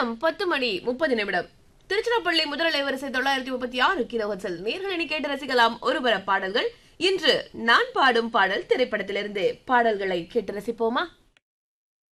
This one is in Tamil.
நேரம் 10:30 திருச்சிராப்பள்ளி முதல் வரிசை 936 கிலோஹெர்ட்ஸில் நேர்களை கேட்டு ரசிக்கலாம் ஒருபர பாடல்கள். இன்று நான் பாடும் பாடல் திரைப்படத்திலிருந்து பாடல்களை கேட்டு ரசிப்போமா?